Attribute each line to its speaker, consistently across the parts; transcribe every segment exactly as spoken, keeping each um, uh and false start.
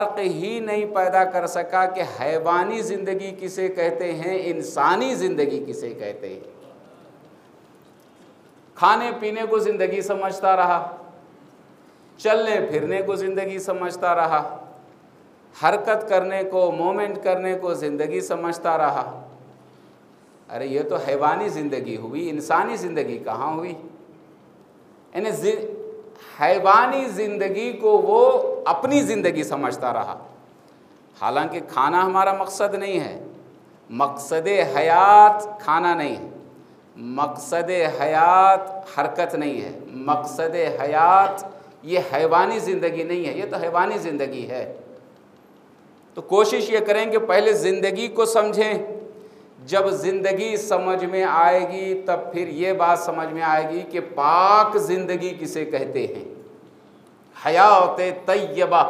Speaker 1: फर्क ही नहीं पैदा कर सका कि हैवानी ज़िंदगी किसे कहते हैं, इंसानी ज़िंदगी किसे कहते हैं। खाने पीने को ज़िंदगी समझता रहा, चलने फिरने को ज़िंदगी समझता रहा, हरकत करने को, मोमेंट करने को ज़िंदगी समझता रहा। अरे ये तो हैवानी ज़िंदगी हुई, इंसानी ज़िंदगी कहाँ हुई। यानी हैवानी ज़िंदगी को वो अपनी ज़िंदगी समझता रहा। हालांकि खाना हमारा मकसद नहीं है, मकसद हयात खाना नहीं है, मकसद हयात हरकत नहीं है, मकसद हयात ये हैवानी ज़िंदगी नहीं है, ये तो हैवानी ज़िंदगी है। तो कोशिश ये करें कि पहले ज़िंदगी को समझें। जब ज़िंदगी समझ में आएगी तब फिर ये बात समझ में आएगी कि पाक ज़िंदगी किसे कहते हैं, हयात तय्यबा,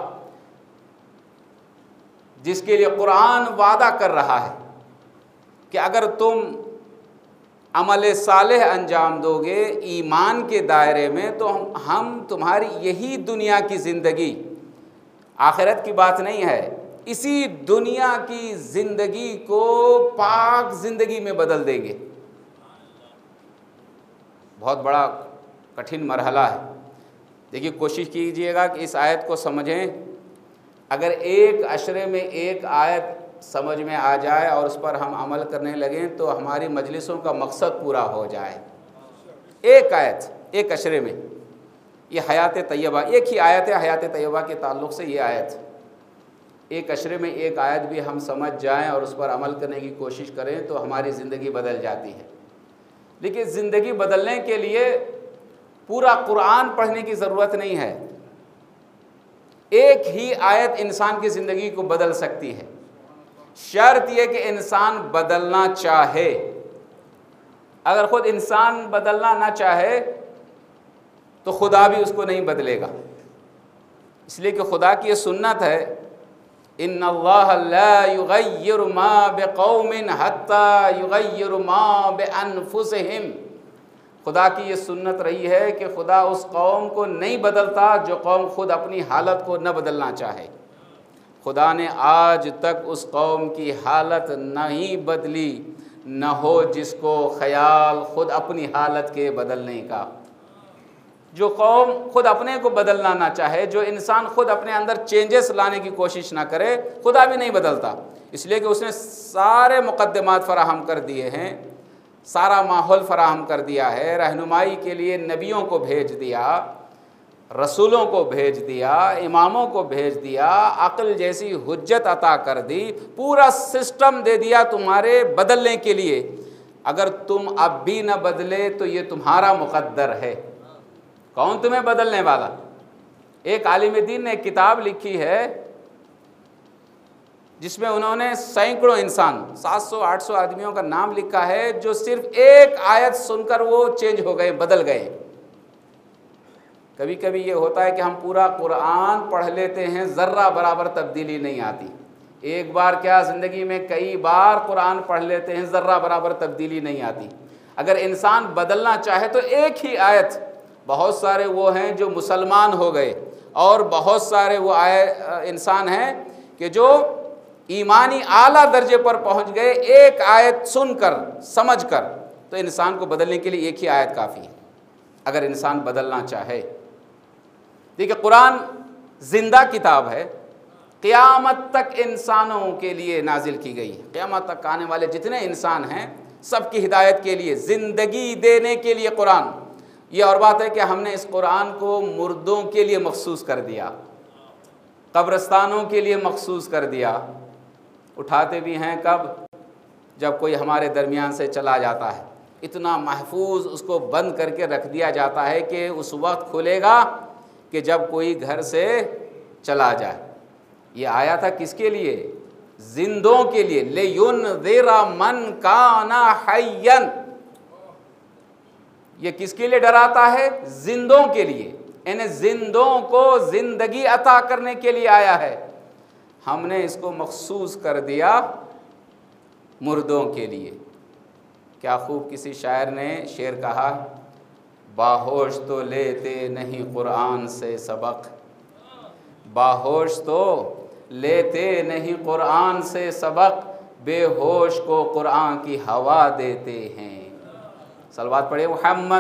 Speaker 1: जिसके लिए कुरान वादा कर रहा है कि अगर तुम अमल सालेह अंजाम दोगे ईमान के दायरे में तो हम, हम तुम्हारी यही दुनिया की ज़िंदगी, आखिरत की बात नहीं है, इसी दुनिया की ज़िंदगी को पाक ज़िंदगी में बदल देंगे। बहुत बड़ा कठिन मरहला है। देखिए, कोशिश कीजिएगा कि इस आयत को समझें। अगर एक अशरे में एक आयत समझ में आ जाए और उस पर हम अमल करने लगें तो हमारी मजलिसों का मकसद पूरा हो जाए। एक आयत, एक अशरे में, ये हयात तय्यबा, एक ही आयत है हयात तय्यबा के ताल्लुक़ से ये आयत, एक अशरे में एक आयत भी हम समझ जाएं और उस पर अमल करने की कोशिश करें तो हमारी ज़िंदगी बदल जाती है। लेकिन ज़िंदगी बदलने के लिए पूरा कुरान पढ़ने की ज़रूरत नहीं है। एक ही आयत इंसान की ज़िंदगी को बदल सकती है। शर्त यह कि इंसान बदलना चाहे। अगर ख़ुद इंसान बदलना ना चाहे तो खुदा भी उसको नहीं बदलेगा। इसलिए कि खुदा की ये सुन्नत है, इन्नल्लाह ला युग़य्यिरु मा बिक़ौमिन हत्ता युग़य्यिरु मा बिअन्फुसिहिम। खुदा की ये सुन्नत रही है कि खुदा उस कौम को नहीं बदलता जो कौम खुद अपनी हालत को न बदलना चाहे। खुदा ने आज तक उस कौम की हालत नहीं बदली, न हो जिसको ख़याल खुद अपनी हालत के बदलने का। जो कौम खुद अपने को बदलना ना चाहे, जो इंसान खुद अपने अंदर चेंजेस लाने की कोशिश ना करे, खुदा भी नहीं बदलता। इसलिए कि उसने सारे मुक़द्दिमात फ़राहम कर दिए हैं, सारा माहौल फ़राहम कर दिया है, रहनुमाई के लिए नबियों को भेज दिया, रसूलों को भेज दिया, इमामों को भेज दिया, अक़ल जैसी हुज्जत अता कर दी, पूरा सिस्टम दे दिया तुम्हारे बदलने के लिए। अगर तुम अब भी न बदले तो ये तुम्हारा मुक़द्दर है। कौन तुम्हें बदलने वाला? एक आलिम दीन ने एक किताब लिखी है जिसमें उन्होंने सैकड़ों इंसान, सात सौ आठ सौ आदमियों का नाम लिखा है जो सिर्फ एक आयत सुनकर वो चेंज हो गए, बदल गए। कभी कभी ये होता है कि हम पूरा कुरान पढ़ लेते हैं, ज़र्रा बराबर तब्दीली नहीं आती। एक बार क्या, ज़िंदगी में कई बार कुरान पढ़ लेते हैं, ज़र्रा बराबर तब्दीली नहीं आती। अगर इंसान बदलना चाहे तो एक ही आयत, बहुत सारे वो हैं जो मुसलमान हो गए और बहुत सारे वो आए इंसान हैं कि जो ईमानी आला दर्जे पर पहुंच गए। एक आयत सुनकर, समझकर, तो इंसान को बदलने के लिए एक ही आयत काफ़ी है अगर इंसान बदलना चाहे। देखिए, कुरान ज़िंदा किताब है, क़यामत तक इंसानों के लिए नाजिल की गई है। क़यामत तक आने वाले जितने इंसान हैं सबकी हिदायत के लिए, ज़िंदगी देने के लिए कुरान। ये और बात है कि हमने इस कुरान को मुर्दों के लिए मखसूस कर दिया, कब्रिस्तानों के लिए मखसूस कर दिया। उठाते भी हैं कब? जब कोई हमारे दरमियान से चला जाता है। इतना महफूज उसको बंद करके रख दिया जाता है कि उस वक्त खुलेगा कि जब कोई घर से चला जाए। ये आया था किसके लिए? जिंदों के लिए। लियुनज़िरा मन काना हय्यन। ये किसके लिए डराता है? जिंदों के लिए, यानी जिंदों को जिंदगी अता करने के लिए आया है। हमने इसको मखसूस कर दिया मुर्दों के लिए। क्या खूब किसी शायर ने शेर कहा, बाहोश तो लेते नहीं कुरान से सबक, बाहोश तो लेते नहीं कुरान से सबक, बेहोश को कुरान की हवा देते हैं। सलवात पढ़े मोहम्मद